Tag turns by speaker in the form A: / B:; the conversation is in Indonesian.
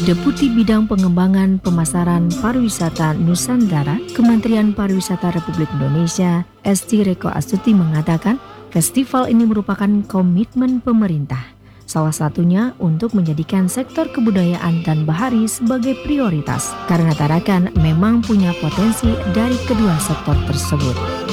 A: Deputi Bidang Pengembangan Pemasaran Pariwisata Nusantara, Kementerian Pariwisata Republik Indonesia, Esti Reko Astuti mengatakan, festival ini merupakan komitmen pemerintah. Salah satunya untuk menjadikan sektor kebudayaan dan bahari sebagai prioritas, karena Tarakan memang punya potensi dari kedua sektor tersebut.